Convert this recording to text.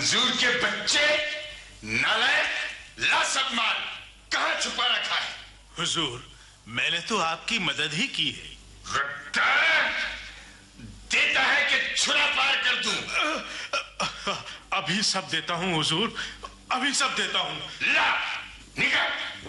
मंजूर के बच्चे, नालायक, ला सब माल कहां छुपा रखा है? हुजूर, मैंने तो आपकी मदद ही की है। देता है कि छुरा पार कर दूं? अभी सब देता हूं हुजूर, अभी सब देता हूं। ला, निकाल।